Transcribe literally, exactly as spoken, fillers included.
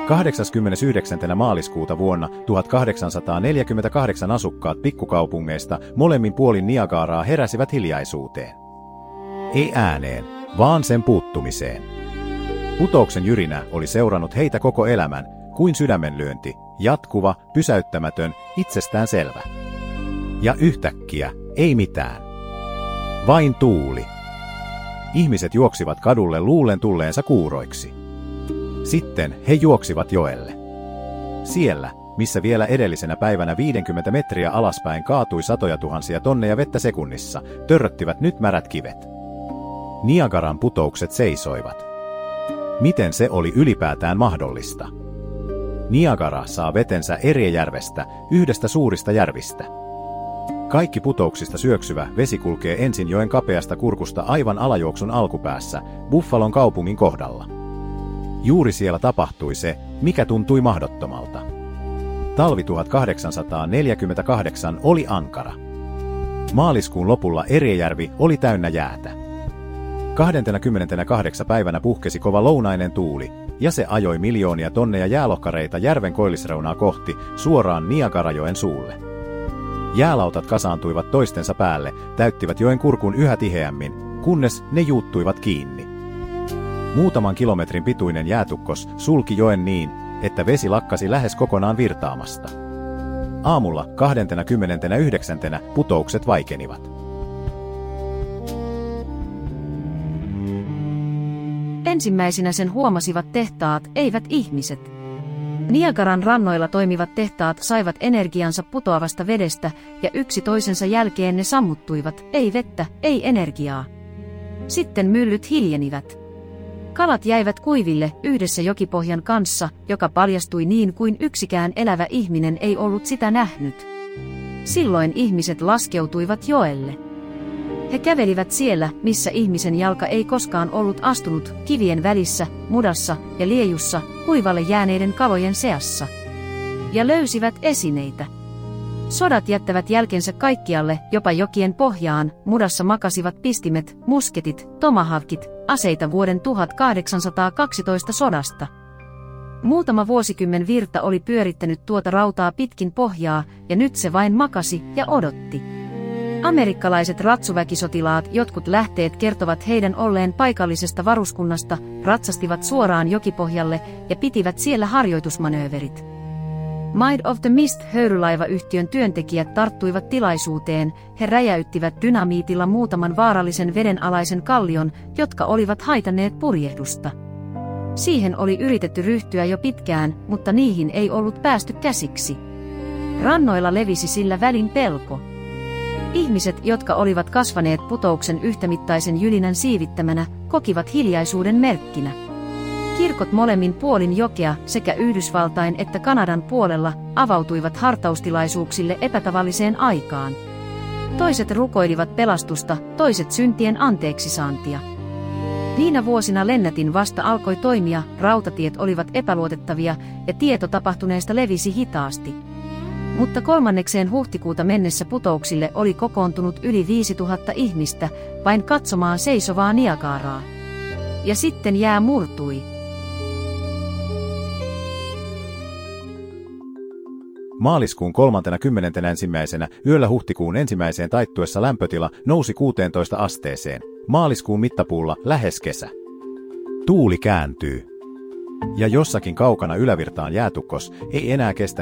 kahdeskymmenesyhdeksäs maaliskuuta vuonna tuhatkahdeksansataaneljäkymmentäkahdeksan asukkaat pikkukaupungeista molemmin puolin Niagaraa heräsivät hiljaisuuteen. Ei ääneen, vaan sen puuttumiseen. Putouksen jyrinä oli seurannut heitä koko elämän, kuin sydämenlyönti, jatkuva, pysäyttämätön, itsestään selvä. Ja yhtäkkiä, ei mitään. Vain tuuli. Ihmiset juoksivat kadulle luullen tulleensa kuuroiksi. Sitten he juoksivat joelle. Siellä, missä vielä edellisenä päivänä viisikymmentä metriä alaspäin kaatui satoja tuhansia tonneja vettä sekunnissa, törröttivät nyt märät kivet. Niagaran putoukset seisoivat. Miten se oli ylipäätään mahdollista? Niagara saa vetensä Eriejärvestä, yhdestä suurista järvistä. Kaikki putouksista syöksyvä vesi kulkee ensin joen kapeasta kurkusta aivan alajuoksun alkupäässä, Buffalon kaupungin kohdalla. Juuri siellä tapahtui se, mikä tuntui mahdottomalta. Talvi tuhatkahdeksansataaneljäkymmentäkahdeksan oli ankara. Maaliskuun lopulla Eriejärvi oli täynnä jäätä. kahdeskymmeneskahdeksas päivänä puhkesi kova lounainen tuuli, ja se ajoi miljoonia tonneja jäälohkareita järven koillisreunaa kohti suoraan Niagarajoen suulle. Jäälautat kasaantuivat toistensa päälle, täyttivät joen kurkun yhä tiheämmin, kunnes ne juuttuivat kiinni. Muutaman kilometrin pituinen jäätukkos sulki joen niin, että vesi lakkasi lähes kokonaan virtaamasta. Aamulla kahdeskymmenesyhdeksäs putoukset vaikenivat. Ensimmäisinä sen huomasivat tehtaat, eivät ihmiset. Niagaran rannoilla toimivat tehtaat saivat energiansa putoavasta vedestä, ja yksi toisensa jälkeen ne sammuttuivat, ei vettä, ei energiaa. Sitten myllyt hiljenivät. Kalat jäivät kuiville yhdessä jokipohjan kanssa, joka paljastui niin kuin yksikään elävä ihminen ei ollut sitä nähnyt. Silloin ihmiset laskeutuivat joelle. He kävelivät siellä, missä ihmisen jalka ei koskaan ollut astunut, kivien välissä, mudassa ja liejussa, kuivalle jääneiden kalojen seassa. Ja löysivät esineitä. Sodat jättävät jälkensä kaikkialle, jopa jokien pohjaan, mudassa makasivat pistimet, musketit, tomahawkit, aseita vuoden tuhatkahdeksansataakaksitoista sodasta. Muutama vuosikymmen virta oli pyörittänyt tuota rautaa pitkin pohjaa, ja nyt se vain makasi ja odotti. Amerikkalaiset ratsuväkisotilaat, jotkut lähteet kertovat heidän olleen paikallisesta varuskunnasta, ratsastivat suoraan jokipohjalle ja pitivät siellä harjoitusmanööverit. Mind of the Mist-höyrylaivayhtiön työntekijät tarttuivat tilaisuuteen, he räjäyttivät dynamiitilla muutaman vaarallisen vedenalaisen kallion, jotka olivat haitanneet purjehdusta. Siihen oli yritetty ryhtyä jo pitkään, mutta niihin ei ollut päästy käsiksi. Rannoilla levisi sillä välin pelko. Ihmiset, jotka olivat kasvaneet putouksen yhtämittaisen jylinän siivittämänä, kokivat hiljaisuuden merkkinä. Kirkot molemmin puolin jokea sekä Yhdysvaltain että Kanadan puolella avautuivat hartaustilaisuuksille epätavalliseen aikaan. Toiset rukoilivat pelastusta, toiset syntien anteeksisaantia. Niinä vuosina lennätin vasta alkoi toimia, rautatiet olivat epäluotettavia ja tieto tapahtuneesta levisi hitaasti. Mutta kolmannekseen huhtikuuta mennessä putouksille oli kokoontunut yli viisituhatta ihmistä vain katsomaan seisovaa Niagaraa. Ja sitten jää murtui. Maaliskuun kolmantenakymmenentenäensimmäisenä yöllä huhtikuun ensimmäiseen taittuessa lämpötila nousi kuuteentoista asteeseen. Maaliskuun mittapuulla lähes kesä. Tuuli kääntyy. Ja jossakin kaukana ylävirtaan jäätukkos ei enää kestä